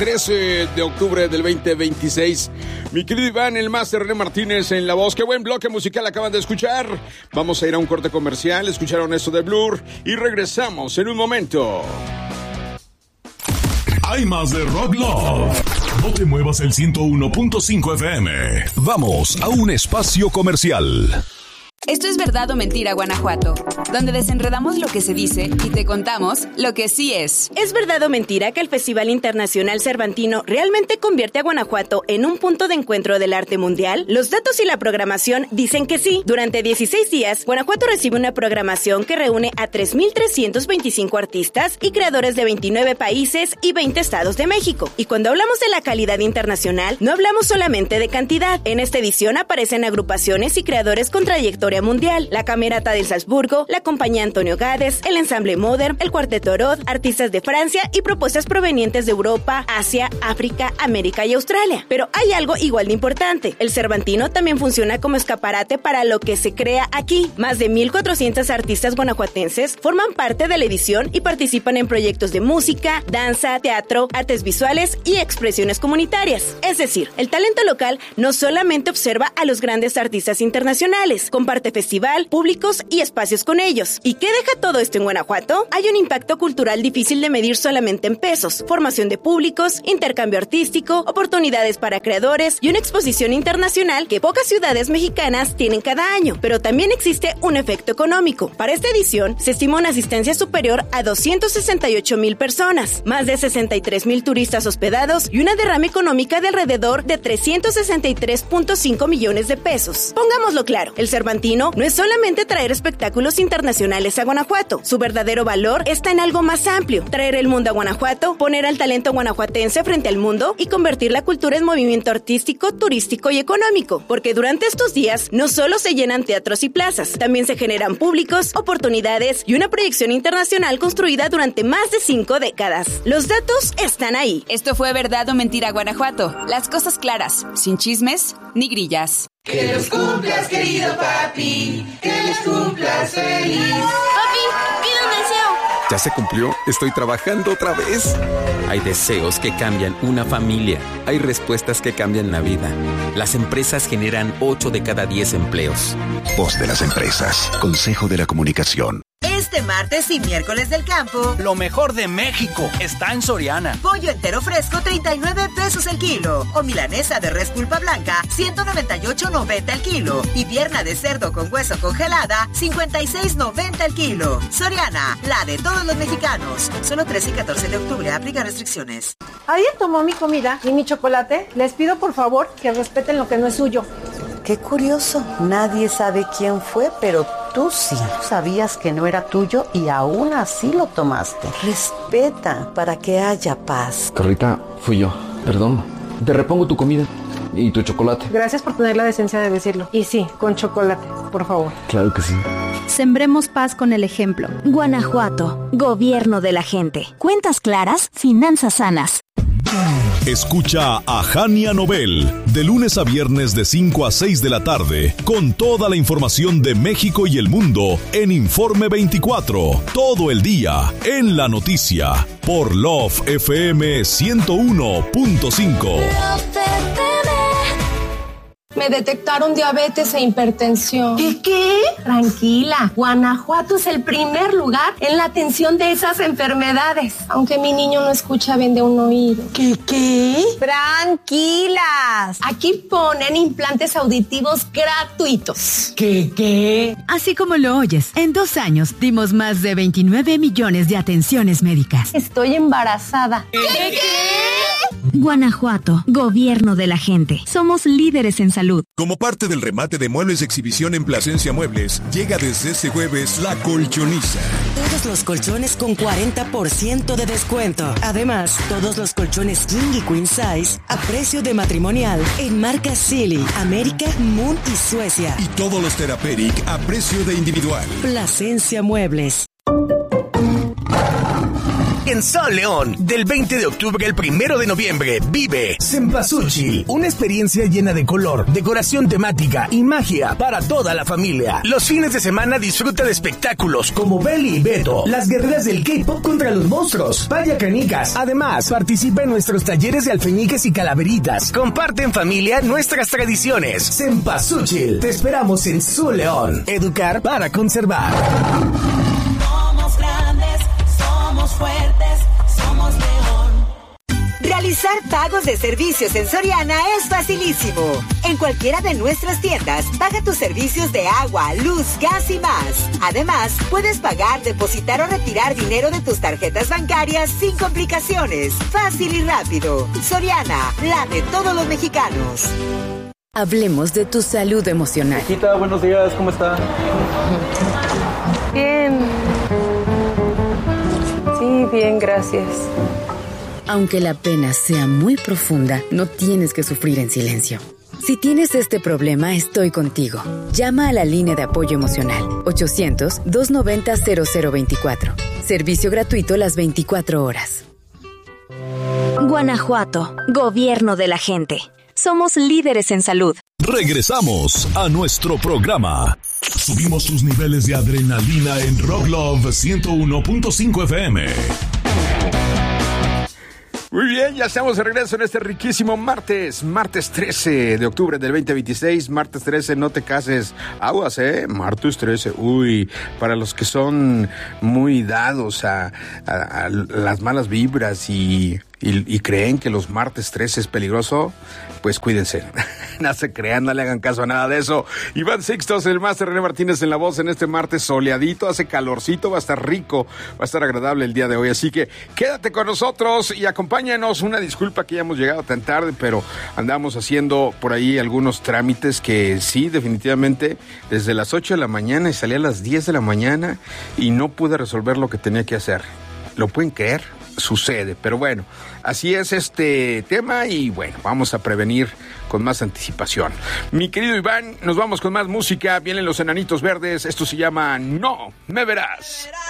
13 de octubre del 2026. Mi querido Iván, el máster René Martínez en la voz. Qué buen bloque musical acaban de escuchar. Vamos a ir a un corte comercial, escucharon esto de Blur y regresamos en un momento. Hay más de Rock Love. No te muevas el 101.5 FM. Vamos a un espacio comercial. Esto es Verdad o Mentira, Guanajuato, donde desenredamos lo que se dice y te contamos lo que sí es. ¿Es verdad o mentira que el Festival Internacional Cervantino realmente convierte a Guanajuato en un punto de encuentro del arte mundial? Los datos y la programación dicen que sí. Durante 16 días, Guanajuato recibe una programación que reúne a 3,325 artistas y creadores de 29 países y 20 estados de México. Y cuando hablamos de la calidad internacional, no hablamos solamente de cantidad. En esta edición aparecen agrupaciones y creadores con trayectoria mundial, la Camerata de Salzburgo, la Compañía Antonio Gades, el Ensamble Modern, el Cuarteto Rod, artistas de Francia y propuestas provenientes de Europa, Asia, África, América y Australia. Pero hay algo igual de importante. El Cervantino también funciona como escaparate para lo que se crea aquí. Más de 1,400 artistas guanajuatenses forman parte de la edición y participan en proyectos de música, danza, teatro, artes visuales y expresiones comunitarias. Es decir, el talento local no solamente observa a los grandes artistas internacionales, comparte festival, públicos y espacios con ellos. ¿Y qué deja todo esto en Guanajuato? Hay un impacto cultural difícil de medir solamente en pesos, formación de públicos, intercambio artístico, oportunidades para creadores y una exposición internacional que pocas ciudades mexicanas tienen cada año. Pero también existe un efecto económico. Para esta edición se estima una asistencia superior a 268,000 personas, más de 63,000 turistas hospedados y una derrama económica de alrededor de 363.5 millones de pesos. Pongámoslo claro, el Cervantino no es solamente traer espectáculos internacionales a Guanajuato. Su verdadero valor está en algo más amplio: traer el mundo a Guanajuato, poner al talento guanajuatense frente al mundo y convertir la cultura en movimiento artístico, turístico y económico. Porque durante estos días no solo se llenan teatros y plazas, también se generan públicos, oportunidades y una proyección internacional construida durante más de 5 décadas. Los datos están ahí. Esto fue Verdad o Mentira, Guanajuato. Las cosas claras, sin chismes ni grillas. Que los cumplas, querido papi, que los cumplas feliz. Papi, pide un deseo. ¿Ya se cumplió? Estoy trabajando otra vez. Hay deseos que cambian una familia. Hay respuestas que cambian la vida. Las empresas generan 8 de cada 10 empleos. Voz de las empresas. Consejo de la Comunicación. Este martes y miércoles del campo, lo mejor de México está en Soriana. Pollo entero fresco, 39 pesos el kilo. O milanesa de res pulpa blanca, 198.90 el kilo. Y pierna de cerdo con hueso congelada, 56.90 el kilo. Soriana, la de todos los mexicanos. Solo 13 y 14 de octubre, aplica restricciones. ¿Alguien tomó mi comida y mi chocolate? Les pido por favor que respeten lo que no es suyo. Qué curioso, nadie sabe quién fue, pero tú sí. Sabías que no era tuyo y aún así lo tomaste. Respeta para que haya paz. Carlita, fui yo. Perdón. Te repongo tu comida y tu chocolate. Gracias por tener la decencia de decirlo. Y sí, con chocolate, por favor. Claro que sí. Sembremos paz con el ejemplo. Guanajuato, gobierno de la gente. Cuentas claras, finanzas sanas. Escucha a Jania Nobel de lunes a viernes de 5 a 6 de la tarde con toda la información de México y el mundo en Informe 24, todo el día en la noticia por Love FM 101.5. Me detectaron diabetes e hipertensión. ¿Qué? Tranquila, Guanajuato es el primer lugar en la atención de esas enfermedades. Aunque mi niño no escucha bien de un oído. ¿Qué? Tranquilas. Aquí ponen implantes auditivos gratuitos. ¿Qué? Así como lo oyes, en 2 años dimos más de 29 millones de atenciones médicas. Estoy embarazada. ¿Qué? Guanajuato, gobierno de la gente. Somos líderes en salud. Como parte del remate de muebles de exhibición en Plasencia Muebles, llega desde este jueves La Colchoniza. Todos los colchones con 40% de descuento. Además, todos los colchones King y Queen Size a precio de matrimonial en marcas Silly, América, Moon y Suecia. Y todos los Therapeutic a precio de individual. Plasencia Muebles. en Sol León. Del 20 de octubre al 1 de noviembre, vive Cempasúchil, una experiencia llena de color, decoración temática y magia para toda la familia. Los fines de semana disfruta de espectáculos como Belly y Beto, las guerreras del K-pop contra los monstruos, Vaya Canicas. Además, participa en nuestros talleres de alfeñiques y calaveritas. Comparte en familia nuestras tradiciones. Cempasúchil, te esperamos en Sol León. Educar para conservar. Somos grandes, somos fuertes, somos León. Realizar pagos de servicios en Soriana es facilísimo. En cualquiera de nuestras tiendas, paga tus servicios de agua, luz, gas y más. Además, puedes pagar, depositar o retirar dinero de tus tarjetas bancarias sin complicaciones. Fácil y rápido. Soriana, la de todos los mexicanos. Hablemos de tu salud emocional. Hijita, buenos días, ¿cómo está? Bien. Sí, bien, gracias. Aunque la pena sea muy profunda, no tienes que sufrir en silencio. Si tienes este problema, estoy contigo. Llama a la línea de apoyo emocional 800-290-0024. Servicio gratuito las 24 horas. Guanajuato, gobierno de la gente. Somos líderes en salud. Regresamos a nuestro programa. Subimos tus niveles de adrenalina en Rock Love 101.5 FM. Muy bien, ya estamos de regreso en este riquísimo martes 13 de octubre del 2026, martes 13, no te cases, aguas, martes 13, uy, para los que son muy dados a las malas vibras y creen que los martes 13 es peligroso, pues cuídense, no se crean, no le hagan caso a nada de eso. Iván Sixtos, el máster René Martínez en la voz en este martes soleadito, hace calorcito, va a estar rico, va a estar agradable el día de hoy, así que quédate con nosotros y acompáñanos. Una disculpa que ya hemos llegado tan tarde, pero andamos haciendo por ahí algunos trámites que sí, definitivamente, desde las 8 de la mañana y salí a las 10 de la mañana y no pude resolver lo que tenía que hacer. ¿Lo pueden creer? Sucede, pero bueno, así es este tema y bueno, vamos a prevenir con más anticipación. Mi querido Iván, nos vamos con más música, vienen los Enanitos Verdes, esto se llama No Me Verás.